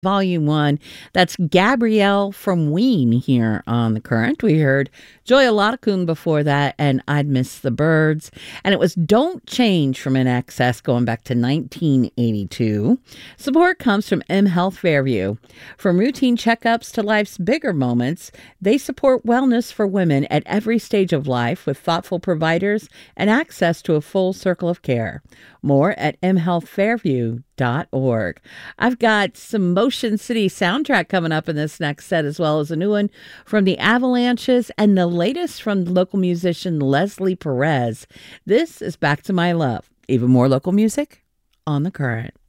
Volume 1. That's Gabrielle from Ween here on The Current. We heard Joya Lotakun before that, and I'd Miss the Birds. And it was Don't Change from In Excess going back to 1982. Support comes from M Health Fairview. From routine checkups to life's bigger moments, they support wellness for women at every stage of life with thoughtful providers and access to a full circle of care. More at mhealthfairview.org. I've got some Motion City soundtrack coming up in this next set, as well as a new one from the Avalanches and the latest from local musician Leslie Perez. This is Back to My Love. Even more local music on The Current.